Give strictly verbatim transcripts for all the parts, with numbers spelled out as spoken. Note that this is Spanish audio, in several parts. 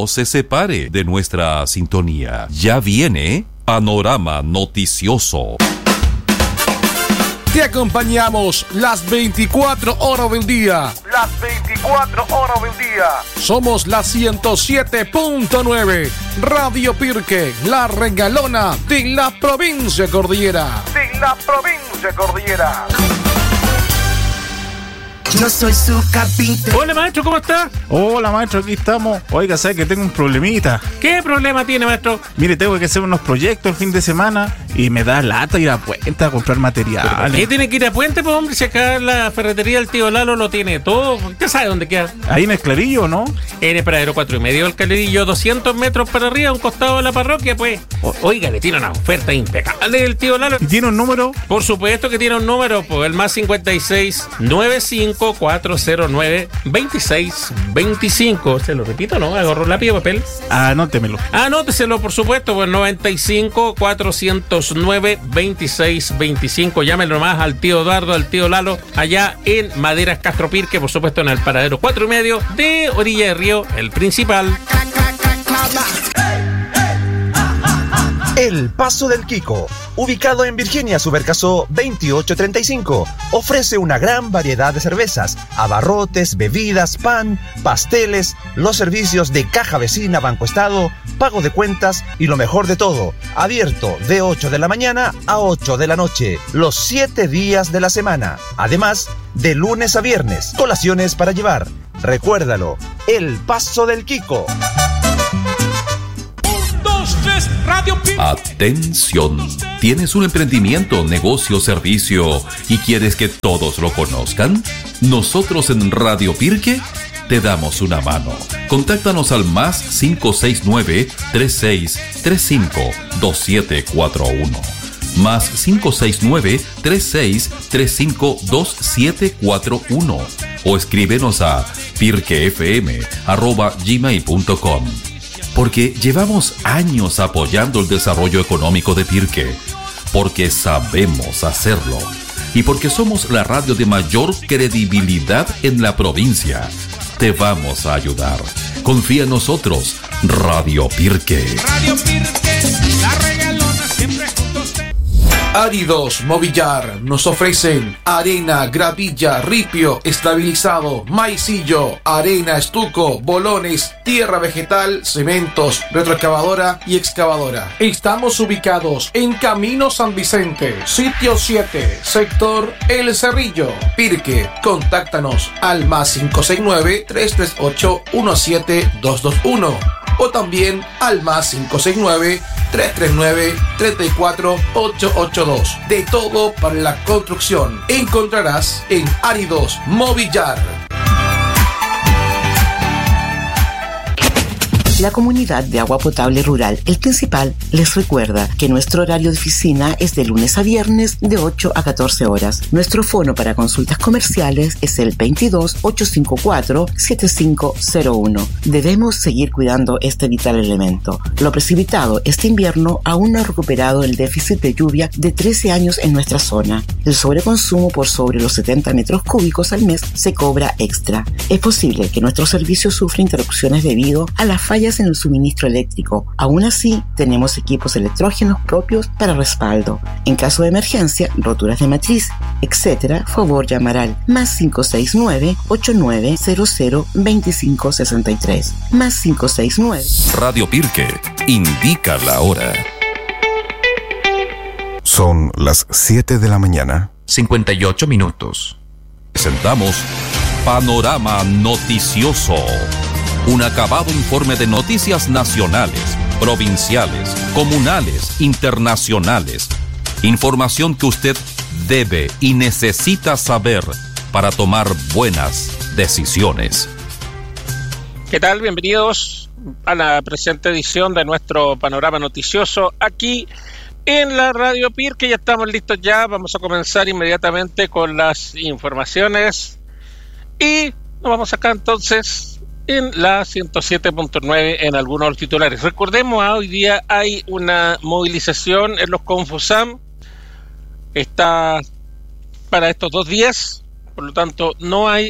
no se separe de nuestra sintonía. Ya viene Panorama Noticioso. Te acompañamos las veinticuatro horas del día. Las veinticuatro horas del día. Somos la ciento siete punto nueve. Radio Pirque, la regalona de la provincia Cordillera. De la provincia Cordillera. Yo soy su capitán. Hola, maestro, ¿cómo está? Hola, maestro, aquí estamos. Oiga, ¿sabe que tengo un problemita? ¿Qué problema tiene, maestro? Mire, tengo que hacer unos proyectos el fin de semana y me da lata ir a Puente a comprar material. ¿Qué tiene que ir a Puente, pues, hombre? Si acá la ferretería del tío Lalo lo tiene todo. ¿Usted sabe dónde queda? Ahí en el Clarillo, ¿no? En el paradero cuatro y medio del Clarillo, doscientos metros para arriba, a un costado de la parroquia, pues. O, oiga, le tiene una oferta impecable el tío Lalo. ¿Y tiene un número? Por supuesto que tiene un número, pues, el más cincuenta y seis, noventa y cinco, cuatrocientos nueve, veintiséis veinticinco. ¿Se lo repito, no? Agarro lápiz y papel. Anótemelo. Anóteselo, por supuesto, pues noventa y cinco, cuatrocientos nueve, veintiséis veinticinco. Llámenlo más al tío Eduardo, al tío Lalo, allá en Maderas Castro Pirque, por supuesto, en el paradero cuatro y medio de Orilla de Río, el principal. El Paso del Quico, ubicado en Virginia Subercaso veintiocho treinta y cinco, ofrece una gran variedad de cervezas, abarrotes, bebidas, pan, pasteles, los servicios de caja vecina, Banco Estado, pago de cuentas y lo mejor de todo, abierto de ocho de la mañana a ocho de la noche, los siete días de la semana. Además, de lunes a viernes, colaciones para llevar. Recuérdalo, El Paso del Quico. Atención, ¿tienes un emprendimiento, negocio, servicio y quieres que todos lo conozcan? Nosotros en Radio Pirque te damos una mano. Contáctanos al más cinco seis nueve, tres seis tres cinco, dos siete cuatro uno. Más cinco seis nueve, tres seis tres cinco, dos siete cuatro uno. O escríbenos a pirquefm arroba gmail punto com. Porque llevamos años apoyando el desarrollo económico de Pirque, porque sabemos hacerlo y porque somos la radio de mayor credibilidad en la provincia. Te vamos a ayudar. Confía en nosotros, Radio Pirque. Radio Pirque, la regalona siempre junto a usted. Áridos Movillar nos ofrecen arena, gravilla, ripio, estabilizado, maicillo, arena, estuco, bolones, tierra vegetal, cementos, retroexcavadora y excavadora. Estamos ubicados en Camino San Vicente, sitio siete, sector El Cerrillo, Pirque. Contáctanos al más cinco seis nueve, tres tres ocho, uno siete dos dos uno o también al más cinco seis nueve, tres tres nueve, tres cuatro ocho ocho dos. De todo para la construcción encontrarás en Áridos Movillar. La comunidad de agua potable rural El Principal les recuerda que nuestro horario de oficina es de lunes a viernes de ocho a catorce horas. Nuestro fono para consultas comerciales es el veintidós, ochocientos cincuenta y cuatro, setenta y cinco cero uno. Debemos seguir cuidando este vital elemento. Lo precipitado este invierno aún no ha recuperado el déficit de lluvia de trece años en nuestra zona. El sobreconsumo por sobre los setenta metros cúbicos al mes se cobra extra. Es posible que nuestro servicio sufra interrupciones debido a las fallas en el suministro eléctrico. Aún así, tenemos equipos electrógenos propios para respaldo. En caso de emergencia, roturas de matriz, etcétera, favor llamar al más cinco seis nueve, ocho nueve cero cero, dos cinco seis tres. Más cinco seis nueve. Radio Pirque indica la hora. Son las siete de la mañana. cincuenta y ocho minutos. Presentamos Panorama Noticioso. Un acabado informe de noticias nacionales, provinciales, comunales, internacionales. Información que usted debe y necesita saber para tomar buenas decisiones. ¿Qué tal? Bienvenidos a la presente edición de nuestro Panorama Noticioso aquí en la Radio Pirque. Ya estamos listos ya, vamos a comenzar inmediatamente con las informaciones y nos vamos acá entonces en la ciento siete punto nueve en algunos de los titulares. Recordemos, ah, hoy día hay una movilización en los Confusam, está para estos dos días, por lo tanto no hay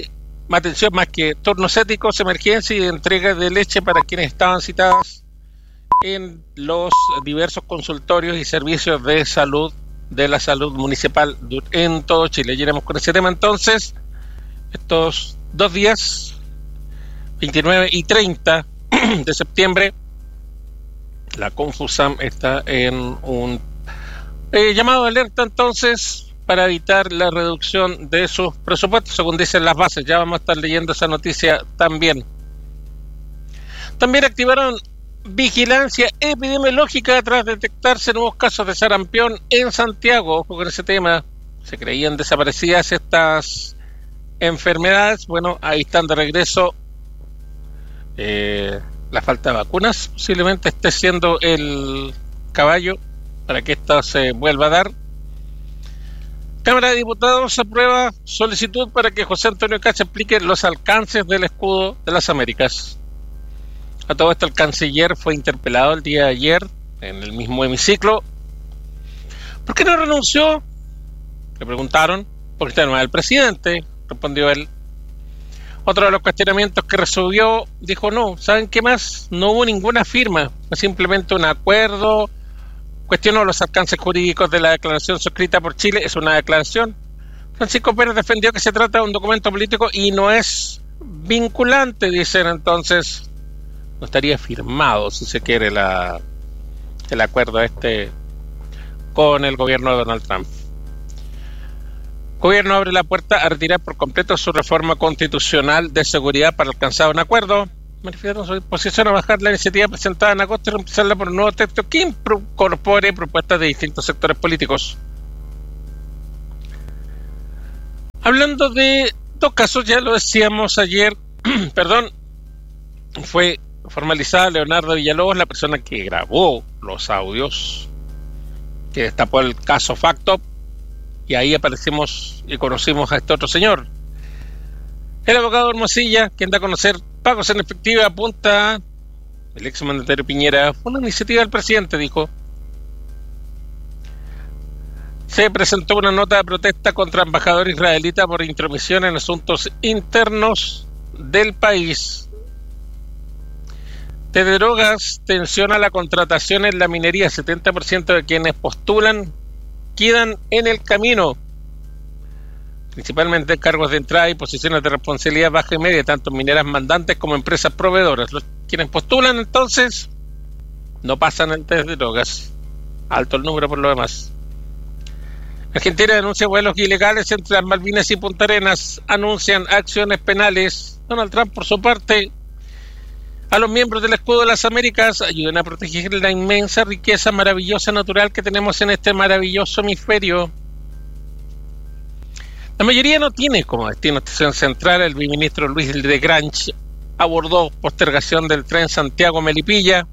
atención, más que turnos éticos, emergencia y entrega de leche para quienes estaban citadas en los diversos consultorios y servicios de salud de la salud municipal en todo Chile. Y iremos con ese tema entonces estos dos días, veintinueve y treinta de septiembre. La Confusam está en un eh, llamado de alerta entonces para evitar la reducción de sus presupuestos, según dicen las bases. Ya vamos a estar leyendo esa noticia también. También activaron vigilancia epidemiológica tras detectarse nuevos casos de sarampión en Santiago. Ojo con ese tema. Se creían desaparecidas estas enfermedades. Bueno, ahí están de regreso. Eh, la falta de vacunas posiblemente esté siendo el caballo para que esto se vuelva a dar. Cámara de Diputados aprueba solicitud para que José Antonio Caz explique los alcances del escudo de las Américas. A todo esto, el canciller fue interpelado el día de ayer en el mismo hemiciclo. ¿Por qué no renunció? Le preguntaron. Porque está nuevo el presidente, respondió él. Otro de los cuestionamientos que resolvió, dijo no, ¿saben qué más? No hubo ninguna firma, fue simplemente un acuerdo. Cuestionó los alcances jurídicos de la declaración suscrita por Chile. Es una declaración. Francisco Pérez defendió que se trata de un documento político y no es vinculante, dicen entonces. No estaría firmado, si se quiere, la, el acuerdo este con el gobierno de Donald Trump. El gobierno abre la puerta a retirar por completo su reforma constitucional de seguridad para alcanzar un acuerdo. Manifestaron su disposición a bajar la iniciativa presentada en agosto y reemplazarla por un nuevo texto que incorpore propuestas de distintos sectores políticos. Hablando de dos casos, ya lo decíamos ayer, perdón, fue formalizada Leonardo Villalobos, la persona que grabó los audios que destapó el caso Factop, y ahí aparecimos y conocimos a este otro señor. El abogado Hermosilla, quien da a conocer pagos en efectivo, apunta el ex mandatario Piñera, fue una iniciativa del presidente, dijo. Se presentó una nota de protesta contra el embajador israelita por intromisión en asuntos internos del país. De drogas tensiona la contratación en la minería. setenta por ciento de quienes postulan quedan en el camino, principalmente en cargos de entrada y posiciones de responsabilidad baja y media, tanto en mineras mandantes como empresas proveedoras. Los quienes postulan entonces no pasan el test de drogas. Alto el número por lo demás. Argentina denuncia vuelos ilegales entre las Malvinas y Punta Arenas. Anuncian acciones penales. Donald Trump, por su parte, a los miembros del escudo de las Américas, ayuden a proteger la inmensa riqueza maravillosa natural que tenemos en este maravilloso hemisferio. La mayoría no tiene como destino estación central. El viceministro Luis de Granch abordó postergación del tren Santiago-Melipilla.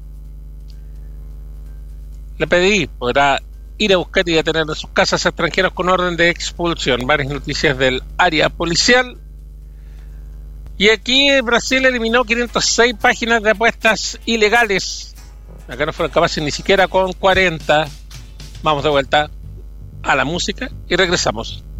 Le pedí, podrá ir a buscar y detener en sus casas a extranjeros con orden de expulsión. Varias noticias del área policial. Y aquí Brasil eliminó quinientas seis páginas de apuestas ilegales. Acá no fueron capaces ni siquiera con cuarenta. Vamos de vuelta a la música y regresamos.